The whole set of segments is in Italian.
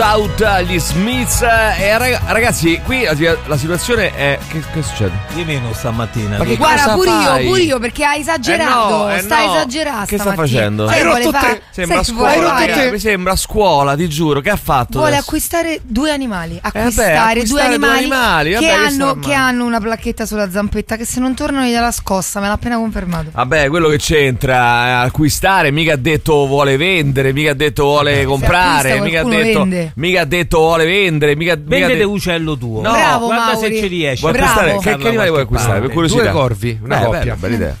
Out gli Smiths ragazzi, qui la situazione è che succede? Di meno stamattina. Ma guarda, pure io perché hai esagerato. Stai esagerando. Che sta facendo? Mi sembra a scuola, ti giuro. Che ha fatto? Vuole adesso? Acquistare due animali. Acquistare due animali vabbè, che hanno una placchetta sulla zampetta. Che se non tornano gliela scossa. Me l'ha appena confermato. Vabbè, quello che c'entra acquistare, mica ha detto vuole vendere, mica ha detto vuole comprare, mica ha detto vuole vendere, vendete uccello tuo. No, bravo, guarda Mauri. se ci riesci. Vuoi acquistare? Che animale vuoi acquistare? Per curiosità. Due corvi, una coppia. Bella idea.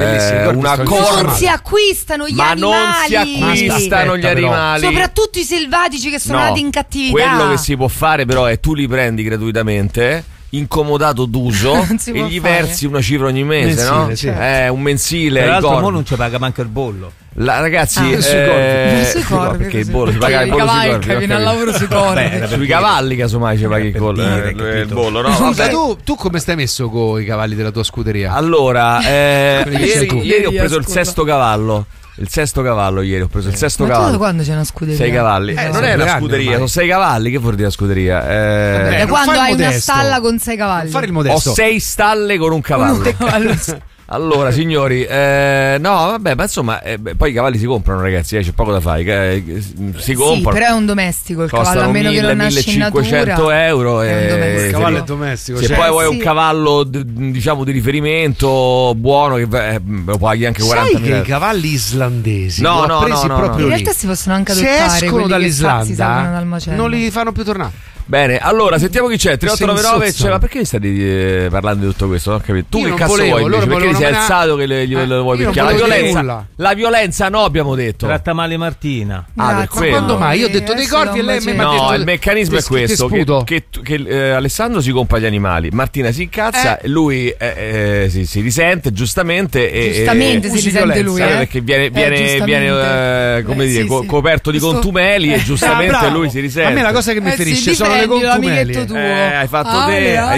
Non si acquistano gli animali. Non si acquistano gli animali. Soprattutto i selvatici che sono nati in cattività. Quello che si può fare però è tu li prendi gratuitamente, incomodato d'uso e gli versi una cifra ogni mese, mensile, no? sì. Un mensile. Tra l'altro mo non ci paga manco il bollo. Ragazzi, sui corvi, perché il bollo si paga il bollo sui corvi. Viene al lavoro sui corvi. Sui cavalli casomai ci paghi il bollo, no? Scusa, tu come stai messo con i cavalli della tua scuderia? Allora, ieri ho preso il sesto cavallo. Il sesto cavallo ieri ho preso il sesto cavallo. Da quando c'è una scuderia? 6 cavalli. Non è una scuderia, sono 6 cavalli. Che vuol dire la scuderia? Da quando hai una stalla con 6 cavalli? Fare il modesto. Ho 6 stalle con un cavallo. Allora, signori, no, vabbè, ma insomma, poi i cavalli si comprano, ragazzi, c'è poco da fare. Si comprano. Sì, però è un domestico il costano cavallo, a meno che non nasci in natura. 1.500 euro. Il cavallo è domestico. Se poi vuoi un cavallo, diciamo, di riferimento buono, che lo paghi anche 40.000. Sai che i cavalli islandesi no, proprio in realtà si possono anche adottare. Se escono dall'Islanda dal non li fanno più tornare. Bene, allora sentiamo chi c'è. 3899. Ma perché mi stai parlando di tutto questo? Non ho capito. Tu che cazzo vuoi invece? Perché ti sei alzato che lo vuoi picchiare? La violenza no, abbiamo detto. Tratta male Martina. Per quello. Quando mai? Io ho detto dei corvi e lei mi ha detto. No, il meccanismo è questo: che Alessandro si compra gli animali, Martina si incazza, lui si risente giustamente. Giustamente si risente lui. Perché viene come dire, coperto di contumeli e giustamente lui si risente. A me la cosa che mi ferisce sono le contumeli. Hai fatto te, hai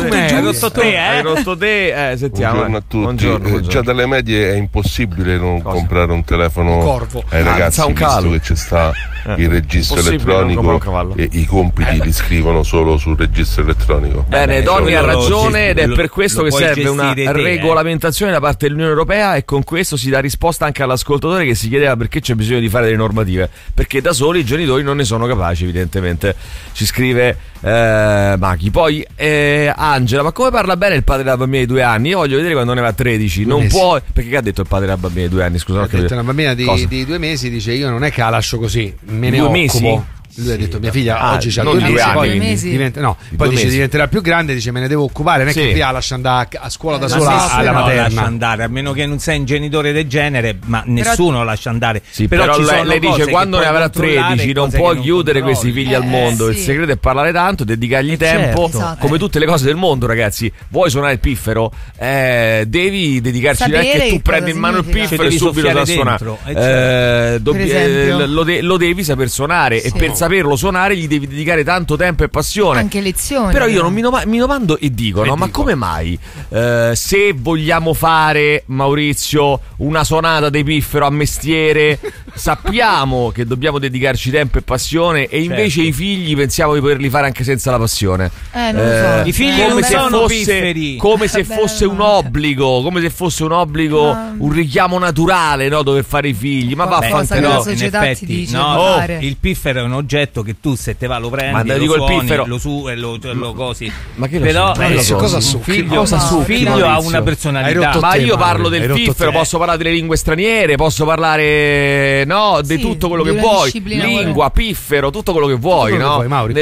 rotto te. Sentiamo. Buongiorno a tutti. Buongiorno. Già dalle medie è impossibile non comprare un telefono ai ragazzi, visto che c'è sta il registro elettronico e i compiti li scrivono solo sul registro elettronico. Bene, Donny ha ragione ed è per questo che serve una regolamentazione da parte dell'Unione Europea, e con questo si dà risposta anche all'ascoltatore che si chiedeva perché c'è bisogno di fare delle normative, perché da soli i genitori non ne sono capaci, evidentemente. Ci scrive Machi. Poi Angela, ma come parla bene il padre della bambina di 2 anni? Io voglio vedere quando ne va 13. Non può, perché che ha detto il padre della bambina di 2 anni? Scusa, ha detto una bambina di 2 mesi, dice io non è che la lascio così, me ne 2 occupo. Mesi? Lui ha detto mia figlia oggi c'ha 2 mesi, poi dice diventerà più grande, dice me ne devo occupare, non è che via lascia andare a scuola da sola alla materna. Lascia andare, a meno che non sei un genitore del genere, ma nessuno lascia andare. Però lei dice quando ne avrà 13 non puoi chiudere questi figli al mondo. Il segreto è parlare tanto, dedicargli tempo, come tutte le cose del mondo, ragazzi. Vuoi suonare il piffero? Devi dedicarci, non è che tu prendi in mano il piffero e subito da suonare. Lo devi saper suonare, e per saperlo suonare gli devi dedicare tanto tempo e passione, anche lezioni. Però io non mi domando e dico, ma come mai se vogliamo fare, Maurizio, una sonata dei piffero a mestiere, sappiamo che dobbiamo dedicarci tempo e passione, e invece i figli pensiamo di poterli fare anche senza la passione. Non lo so. I figli come non se sono fosse, pifferi, come se fosse un obbligo, un richiamo naturale, no, dover fare i figli. Ma vaffanculo. In effetti il piffero è un oggetto che tu se te va lo prendi, lo suoni, lo su e lo cosi. Ma che però cosa figlio ha una personalità. Ma io parlo del piffero, posso parlare delle lingue straniere, posso parlare di tutto quello che vuoi, lingua, piffero, tutto quello che vuoi, no?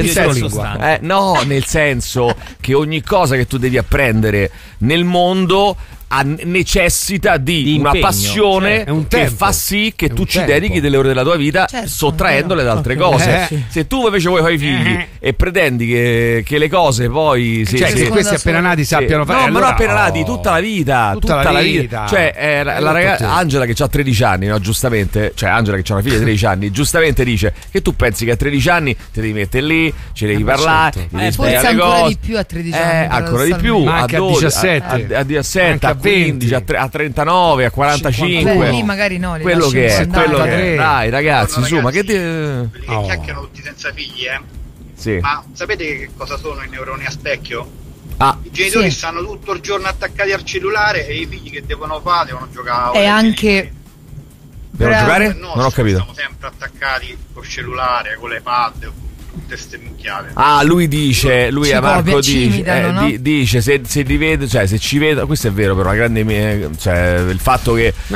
Nel senso che ogni cosa che tu devi apprendere nel mondo necessita di una passione che fa sì che tu ci dedichi delle ore della tua vita, sottraendole da altre cose. Se tu invece vuoi fare i figli e pretendi che le cose poi che questi appena nati sappiano fare, ma non appena nati, tutta la vita. Cioè la ragazza Angela che ha 13 anni, no, giustamente, cioè Angela che ha una figlia di 13 anni, giustamente dice che tu pensi che a 13 anni ti devi mettere lì, ci devi parlare, devi spiegare le cose. Forse ancora di più a 13 anni, ancora di più, anche a 17, a 17, a 15, a 39, a 45. Beh, lì magari no, quello che è, quello che è. Dai ragazzi, su, ma che quelli che chiacchierano tutti senza figli, Sì. Ma sapete che cosa sono i neuroni a specchio? I genitori stanno tutto il giorno attaccati al cellulare e i figli che devono fare devono giocare. E anche devono giocare? No, non ho capito. Siamo sempre attaccati col cellulare, con le pad, tutte ste minchiate. Lui dice, a Marco dice se li vedo, cioè se ci vedo, questo è vero, però la grande, cioè il fatto che